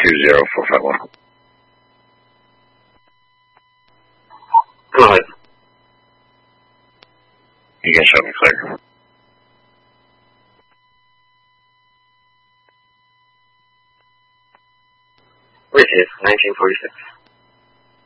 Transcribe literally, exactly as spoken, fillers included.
two zero four five one. Go ahead. You can show me clear. Received, nineteen forty-six.